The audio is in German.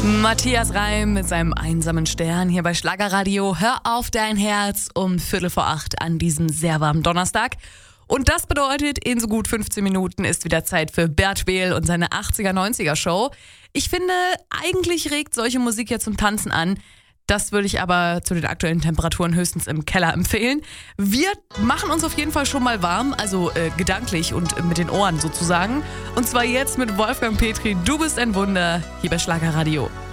Matthias Reim mit seinem einsamen Stern hier bei Schlagerradio. Hör auf dein Herz um 7:45 an diesem sehr warmen Donnerstag. Und das bedeutet, in so gut 15 Minuten ist wieder Zeit für Bert Behl und seine 80er-90er-Show. Ich finde, eigentlich regt solche Musik ja zum Tanzen an. Das würde ich aber zu den aktuellen Temperaturen höchstens im Keller empfehlen. Wir machen uns auf jeden Fall schon mal warm, also gedanklich und mit den Ohren sozusagen. Und zwar jetzt mit Wolfgang Petri, Du bist ein Wunder, hier bei Schlagerradio.